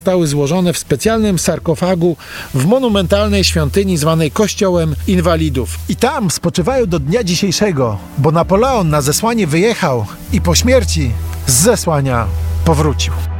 Zostały złożone w specjalnym sarkofagu w monumentalnej świątyni zwanej Kościołem Inwalidów. I tam spoczywają do dnia dzisiejszego, bo Napoleon na zesłanie wyjechał i po śmierci z zesłania powrócił.